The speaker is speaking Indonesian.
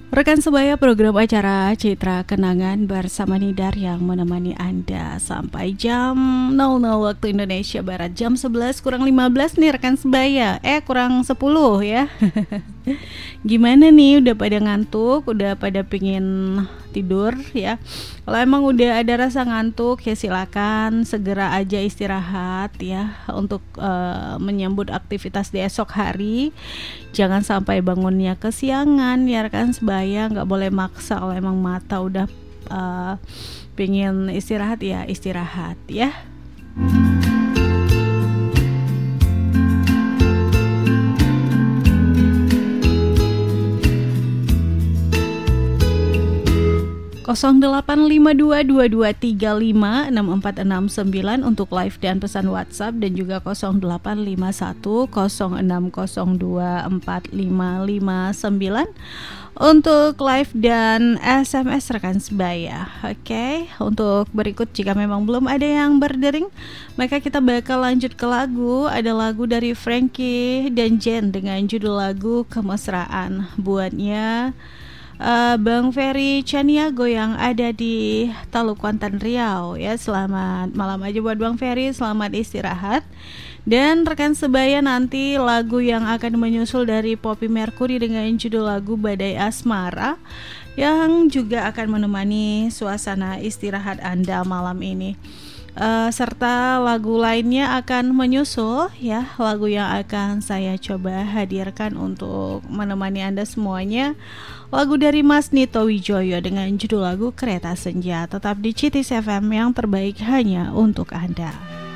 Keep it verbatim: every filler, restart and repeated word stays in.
Rekan sebaya program acara Citra Kenangan bersama Nidar yang menemani Anda sampai jam nol nol waktu Indonesia Barat, jam sebelas kurang lima belas nih rekan sebaya. Eh kurang sepuluh ya. Gimana nih, udah pada ngantuk, udah pada pingin tidur ya? Kalau emang udah ada rasa ngantuk ya silakan segera aja istirahat ya untuk uh, menyambut aktivitas di esok hari. Jangan sampai bangunnya kesiangan ya rekan sebaya, nggak boleh maksa. Kalau emang mata udah uh, pengen istirahat ya istirahat ya. nol delapan lima dua dua dua tiga lima enam empat enam sembilan untuk live dan pesan WhatsApp, dan juga nol delapan lima satu nol enam nol dua empat lima lima sembilan untuk live dan S M S rekan sebaya. Oke, okay. Untuk berikut jika memang belum ada yang berdering, maka kita bakal lanjut ke lagu. Ada lagu dari Frankie dan Jen dengan judul lagu Kemesraan, buatnya Uh, Bang Ferry Caniago yang ada di Taluk Kuantan Riau ya. Selamat malam aja buat Bang Ferry, selamat istirahat. Dan rekan sebaya, nanti lagu yang akan menyusul dari Poppy Mercury dengan judul lagu Badai Asmara yang juga akan menemani suasana istirahat Anda malam ini. Uh, serta lagu lainnya akan menyusul ya, lagu yang akan saya coba hadirkan untuk menemani Anda semuanya. Lagu dari Mas Nito Wijoyo dengan judul lagu Kereta Senja. Tetap di C T S F M yang terbaik hanya untuk Anda.